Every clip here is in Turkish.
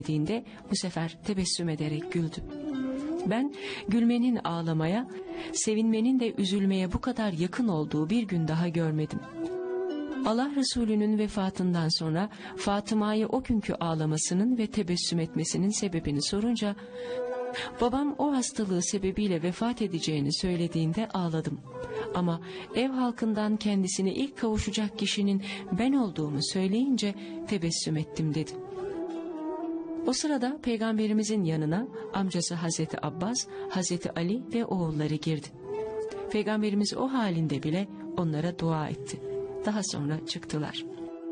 dediğinde bu sefer tebessüm ederek güldü. Ben gülmenin ağlamaya, sevinmenin de üzülmeye bu kadar yakın olduğu bir gün daha görmedim. Allah Resulü'nün vefatından sonra Fatıma'yı o günkü ağlamasının ve tebessüm etmesinin sebebini sorunca, babam o hastalığı sebebiyle vefat edeceğini söylediğinde ağladım. Ama ev halkından kendisine ilk kavuşacak kişinin ben olduğumu söyleyince tebessüm ettim dedi. O sırada Peygamberimizin yanına amcası Hazreti Abbas, Hazreti Ali ve oğulları girdi. Peygamberimiz o halinde bile onlara dua etti. Daha sonra çıktılar.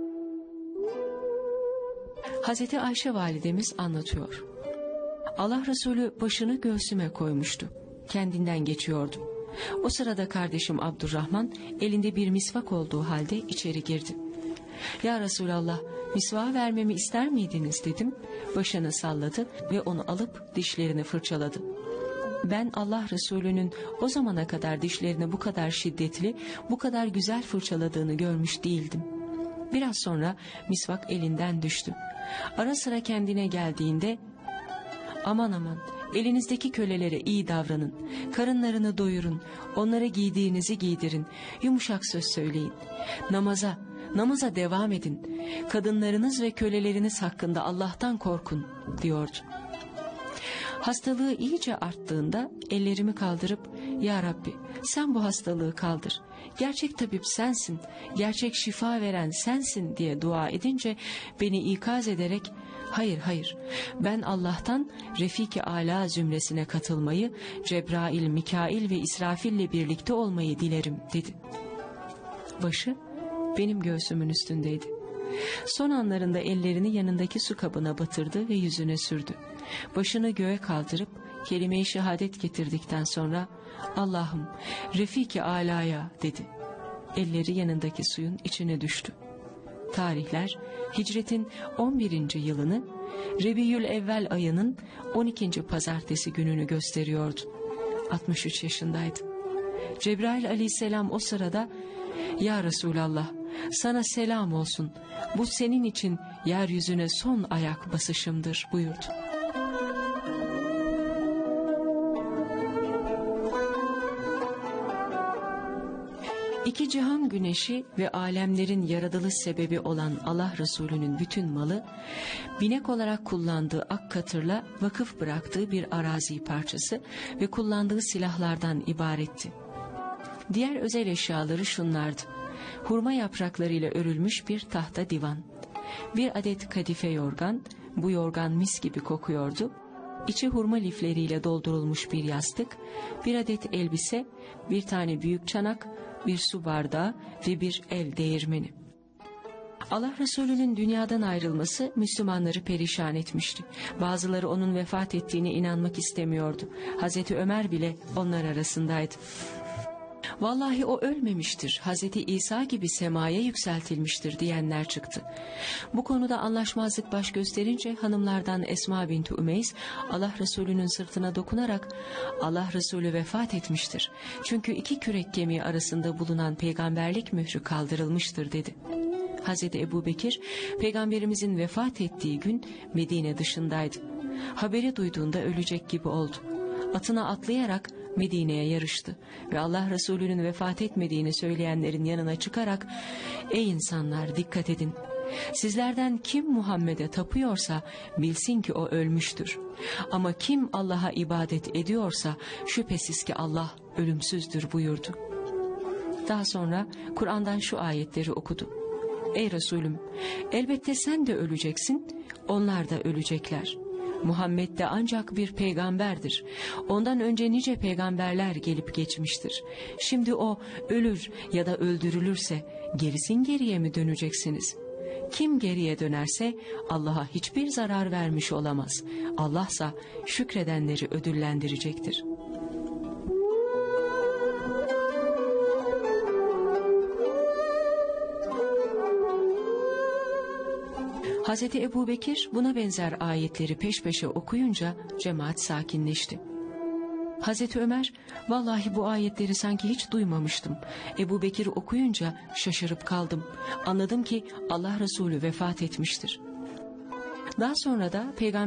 Hazreti Ayşe validemiz anlatıyor. Allah Resulü başını göğsüme koymuştu. Kendinden geçiyordu. O sırada kardeşim Abdurrahman elinde bir misvak olduğu halde içeri girdi. Ya Resulallah, misvağı vermemi ister miydiniz dedim. Başını salladı ve onu alıp dişlerini fırçaladı. Ben Allah Resulü'nün o zamana kadar dişlerini bu kadar şiddetli, bu kadar güzel fırçaladığını görmüş değildim. Biraz sonra misvak elinden düştü. Ara sıra kendine geldiğinde, aman aman, elinizdeki kölelere iyi davranın, karınlarını doyurun, onlara giydiğinizi giydirin, yumuşak söz söyleyin, namaza devam edin, kadınlarınız ve köleleriniz hakkında Allah'tan korkun diyordu. Hastalığı iyice arttığında ellerimi kaldırıp, ya Rabbi sen bu hastalığı kaldır, gerçek tabip sensin, gerçek şifa veren sensin diye dua edince beni ikaz ederek, hayır, ben Allah'tan Refik-i Ala zümresine katılmayı, Cebrail, Mikail ve İsrafil'le birlikte olmayı dilerim dedi. Başı benim göğsümün üstündeydi. Son anlarında ellerini yanındaki su kabına batırdı ve yüzüne sürdü. Başını göğe kaldırıp kelime-i şehadet getirdikten sonra Allah'ım Refik-i Ala'ya dedi. Elleri yanındaki suyun içine düştü. Tarihler hicretin 11. yılını Rebiyül Evvel ayının 12. pazartesi gününü gösteriyordu. 63 yaşındaydı. Cebrail aleyhisselam o sırada ya Resulallah sana selam olsun, bu senin için yeryüzüne son ayak basışımdır buyurdu. İki cihan güneşi ve alemlerin yaratılış sebebi olan Allah Resulü'nün bütün malı, binek olarak kullandığı ak katırla vakıf bıraktığı bir arazi parçası ve kullandığı silahlardan ibaretti. Diğer özel eşyaları şunlardı: hurma yapraklarıyla örülmüş bir tahta divan, bir adet kadife yorgan, bu yorgan mis gibi kokuyordu, içi hurma lifleriyle doldurulmuş bir yastık, bir adet elbise, bir tane büyük çanak, bir su bardağı ve bir el değirmeni. Allah Resulü'nün dünyadan ayrılması Müslümanları perişan etmişti. Bazıları onun vefat ettiğine inanmak istemiyordu. Hazreti Ömer bile onlar arasındaydı. Vallahi o ölmemiştir, Hazreti İsa gibi semaya yükseltilmiştir diyenler çıktı. Bu konuda anlaşmazlık baş gösterince hanımlardan Esma binti Ümeys Allah Resulü'nün sırtına dokunarak Allah Resulü vefat etmiştir. Çünkü iki kürek kemiği arasında bulunan peygamberlik mührü kaldırılmıştır dedi. Hazreti Ebubekir peygamberimizin vefat ettiği gün Medine dışındaydı. Haberi duyduğunda ölecek gibi oldu. Atına atlayarak Medine'ye yarıştı ve Allah Resulü'nün vefat etmediğini söyleyenlerin yanına çıkarak ey insanlar dikkat edin, sizlerden kim Muhammed'e tapıyorsa bilsin ki o ölmüştür, ama kim Allah'a ibadet ediyorsa şüphesiz ki Allah ölümsüzdür buyurdu. Daha sonra Kur'an'dan şu ayetleri okudu. Ey Resulüm, elbette sen de öleceksin, onlar da ölecekler. Muhammed de ancak bir peygamberdir. Ondan önce nice peygamberler gelip geçmiştir. Şimdi o ölür ya da öldürülürse gerisin geriye mi döneceksiniz? Kim geriye dönerse Allah'a hiçbir zarar vermiş olamaz. Allah'sa şükredenleri ödüllendirecektir. Hazreti Ebubekir buna benzer ayetleri peş peşe okuyunca cemaat sakinleşti. Hazreti Ömer, vallahi bu ayetleri sanki hiç duymamıştım. Ebubekir okuyunca şaşırıp kaldım. Anladım ki Allah Resulü vefat etmiştir. Daha sonra da Peygamber